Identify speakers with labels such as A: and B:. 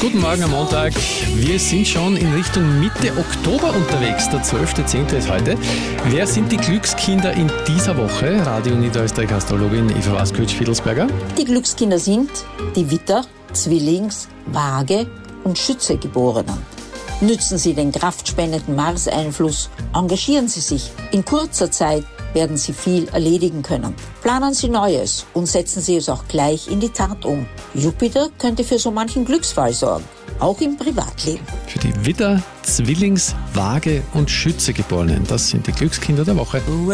A: Guten Morgen am Montag. Wir sind schon in Richtung Mitte Oktober unterwegs. Der 12.10. ist heute. Wer sind die Glückskinder in dieser Woche? Radio Niederösterreich-Astrologin Eva Waskowitsch-Fiedelsberger.
B: Die Glückskinder sind die Widder, Zwillings-, Waage- und Schütze-Geborenen. Nützen Sie den kraftspendenden Mars-Einfluss, engagieren Sie sich. In kurzer Zeit werden Sie viel erledigen können. Planen Sie Neues und setzen Sie es auch gleich in die Tat um. Jupiter könnte für so manchen Glücksfall sorgen, auch im Privatleben.
A: Für die Widder, Zwillings-, Waage- und Schütze-Geborenen. Das sind die Glückskinder der Woche.